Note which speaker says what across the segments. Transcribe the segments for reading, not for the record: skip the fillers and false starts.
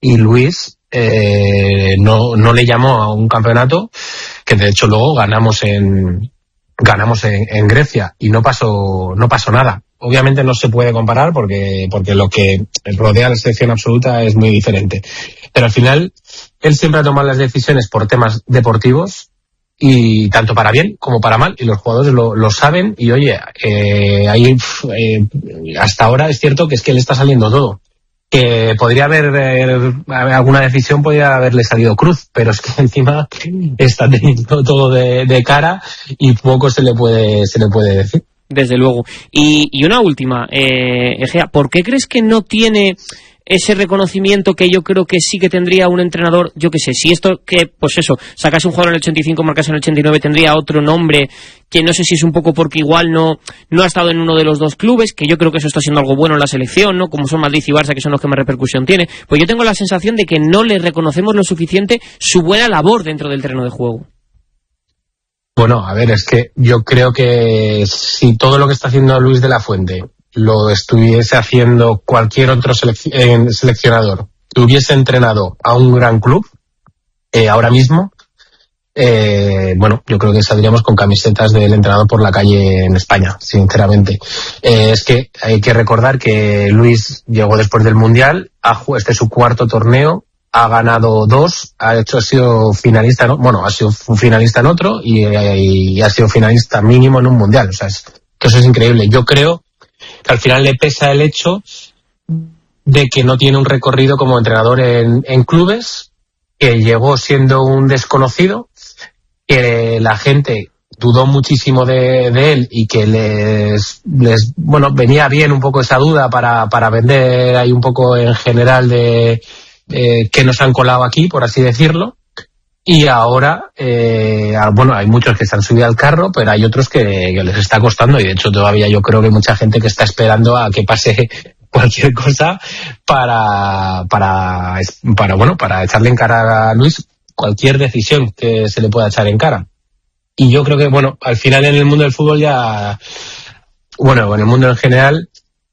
Speaker 1: y Luis no le llamó a un campeonato que de hecho luego ganamos en Grecia y no pasó nada. Obviamente no se puede comparar porque lo que rodea a la selección absoluta es muy diferente. Pero al final, él siempre ha tomado las decisiones por temas deportivos y tanto para bien como para mal, y los jugadores lo saben. Y oye, hasta ahora es cierto que es que le está saliendo todo. Podría haber alguna decisión, podría haberle salido cruz, pero es que encima está teniendo todo de cara y poco se le puede decir.
Speaker 2: Desde luego. Y una última, Egea, ¿por qué crees que no tiene ese reconocimiento que yo creo que sí que tendría un entrenador? Yo qué sé, si esto que, pues eso, sacase un jugador en el 85, marcase en el 89, tendría otro nombre, que no sé si es un poco porque igual no ha estado en uno de los dos clubes, que yo creo que eso está siendo algo bueno en la selección, ¿no? Como son Madrid y Barça, que son los que más repercusión tiene. Pues yo tengo la sensación de que no le reconocemos lo suficiente su buena labor dentro del terreno de juego.
Speaker 1: Bueno, a ver, es que yo creo que si todo lo que está haciendo Luis de la Fuente lo estuviese haciendo cualquier otro seleccionador, que hubiese entrenado a un gran club, ahora mismo, bueno, yo creo que saldríamos con camisetas del entrenador por la calle en España, sinceramente. Es que hay que recordar que Luis llegó después del Mundial, este es su cuarto torneo, ha ganado 2, ha sido finalista, ¿no? Bueno, ha sido finalista en otro y ha sido finalista mínimo en un Mundial. O sea, que eso es increíble. Yo creo que al final le pesa el hecho de que no tiene un recorrido como entrenador en clubes, que llegó siendo un desconocido, que la gente dudó muchísimo de él y que les venía bien un poco esa duda para vender ahí un poco en general de que nos han colado aquí, por así decirlo. Y ahora, hay muchos que se han subido al carro, pero hay otros que les está costando, y de hecho todavía yo creo que hay mucha gente que está esperando a que pase cualquier cosa para echarle en cara a Luis cualquier decisión que se le pueda echar en cara. Y yo creo que, al final en el mundo del fútbol en el mundo en general,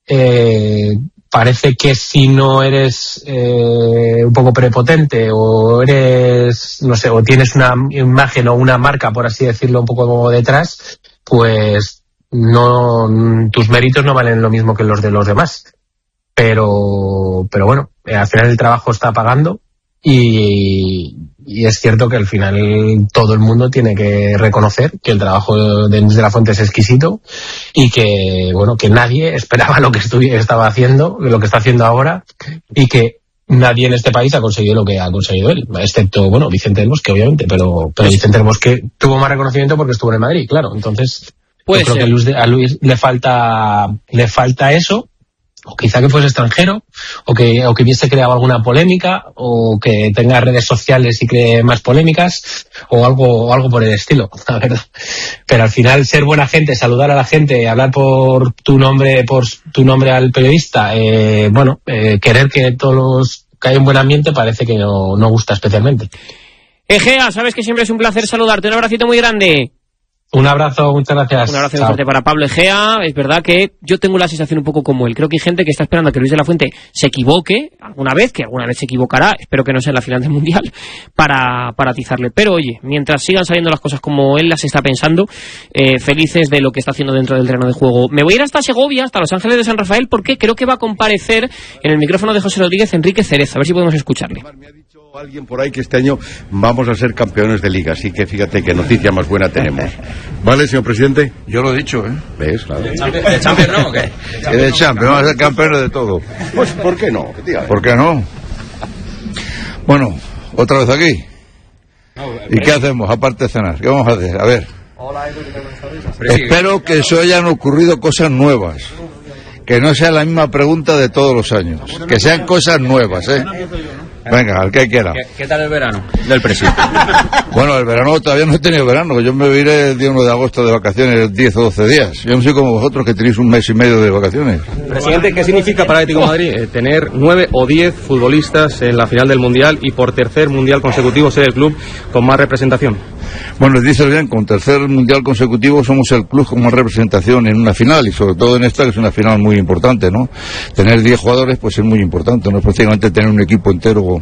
Speaker 1: parece que si no eres un poco prepotente o eres, no sé, o tienes una imagen o una marca, por así decirlo, un poco como detrás, pues tus méritos no valen lo mismo que los de los demás. Pero al final el trabajo está pagando y es cierto que al final todo el mundo tiene que reconocer que el trabajo de Luis de la Fuente es exquisito y que nadie esperaba lo que estaba haciendo, lo que está haciendo ahora, y que nadie en este país ha conseguido lo que ha conseguido él, excepto Vicente del Bosque, obviamente, pero Vicente del Bosque tuvo más reconocimiento porque estuvo en el Madrid, claro. Entonces yo creo que a Luis le falta eso. O quizá que fuese extranjero, o que hubiese creado alguna polémica, o que tenga redes sociales y cree más polémicas, o algo por el estilo, la verdad. Pero al final, ser buena gente, saludar a la gente, hablar por tu nombre al periodista, querer que haya un buen ambiente, parece que no gusta especialmente.
Speaker 2: Egea, sabes que siempre es un placer saludarte. Un abracito muy grande.
Speaker 1: Un abrazo, muchas gracias.
Speaker 2: Un abrazo muy fuerte para Pablo Egea. Es verdad que yo tengo la sensación un poco como él. Creo que hay gente que está esperando a que Luis de la Fuente se equivoque alguna vez, que alguna vez se equivocará, espero que no sea en la final del Mundial, para atizarle. Pero oye, mientras sigan saliendo las cosas como él las está pensando, felices de lo que está haciendo dentro del terreno de juego. Me voy a ir hasta Segovia, hasta Los Ángeles de San Rafael, porque creo que va a comparecer en el micrófono de José Rodríguez Enrique Cerezo. A ver si podemos escucharle.
Speaker 3: Me ha dicho alguien por ahí que este año vamos a ser campeones de liga, así que fíjate qué noticia más buena tenemos. ¿Vale, señor presidente?
Speaker 4: Yo lo he dicho, ¿eh?
Speaker 3: ¿Ves? Claro.
Speaker 4: ¿De Champions no o qué?
Speaker 3: De Champions, vamos a ser campeones de todo. Pues, ¿por qué no?
Speaker 4: ¿Por qué no? Bueno, otra vez aquí. ¿Y qué hacemos? Aparte de cenar, ¿qué vamos a hacer? A ver. Espero que se hayan ocurrido cosas nuevas. Que no sea la misma pregunta de todos los años. Que sean cosas nuevas, ¿eh? Venga, al que quiera.
Speaker 5: ¿Qué tal el verano del presidente?
Speaker 4: Bueno, el verano todavía no he tenido verano. Yo me iré el día 1 de agosto de vacaciones, 10 o 12 días. Yo no soy como vosotros que tenéis un mes y medio de vacaciones.
Speaker 5: Presidente, ¿qué significa para Atlético de Madrid tener 9 o 10 futbolistas en la final del Mundial y por tercer Mundial consecutivo ser el club con más representación?
Speaker 4: Bueno, dices bien, con tercer Mundial consecutivo somos el club con más representación en una final, y sobre todo en esta, que es una final muy importante, ¿no? Tener 10 jugadores pues es muy importante, no es prácticamente tener un equipo entero